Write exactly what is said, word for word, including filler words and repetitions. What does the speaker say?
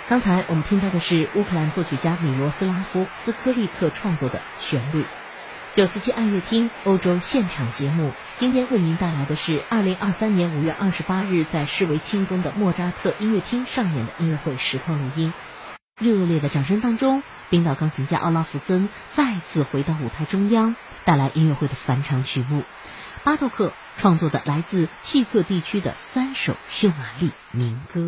刚才我们听到的是乌克兰作曲家米罗斯拉夫·斯科利克创作的旋律。九四七爱乐厅欧洲现场节目，今天为您带来的是二零二三年五月二十八日在施维清宫的莫扎特音乐厅上演的音乐会实况录音。热烈的掌声当中，冰岛钢琴家奥拉弗森再次回到舞台中央，带来音乐会的返场曲目。巴托克创作的来自契克地区的三首匈牙利民歌。